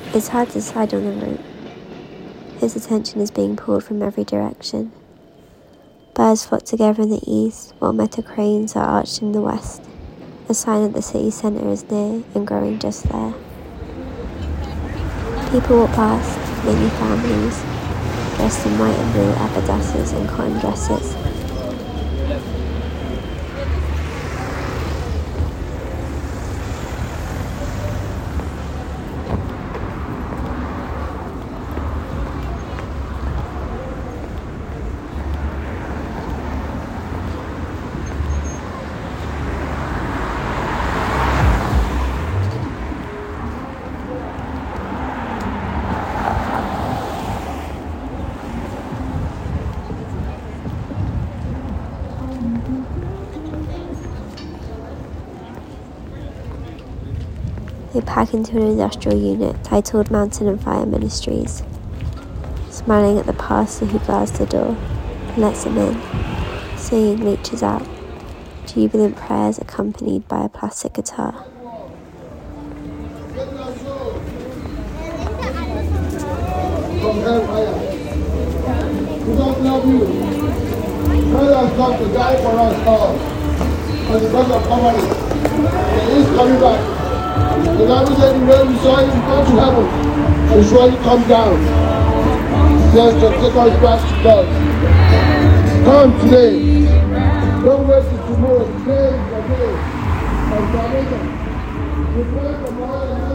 It's hard to decide on the route. His attention is being pulled from every direction. Birds flock together in the east, while metal cranes are arched in the west, a sign that the city centre is near and growing just there. People walk past, mainly families, dressed in white and blue abadasses and cotton dresses. They pack into an industrial unit titled Mountain and Fire Ministries, smiling at the pastor who bars the door and lets them in, singing reaches out, jubilant prayers accompanied by a plastic guitar. From hellfire. We don't love you. Christ has come to die for us all. For the cause of Calvary. He is coming back. The Bible said the way we saw him come to heaven and surely come down. Just to take us back to God. Come today. Don't wait till tomorrow. Today is the day of salvation. We pray from all the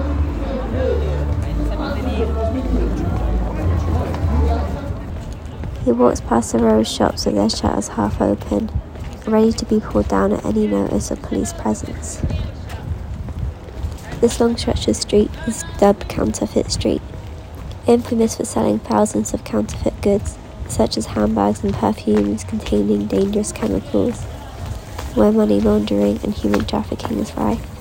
He walks past a row of shops with their shutters half open, ready to be pulled down at any notice of police presence. This long stretch of street is dubbed Counterfeit Street, infamous for selling thousands of counterfeit goods, such as handbags and perfumes containing dangerous chemicals, where money laundering and human trafficking is rife.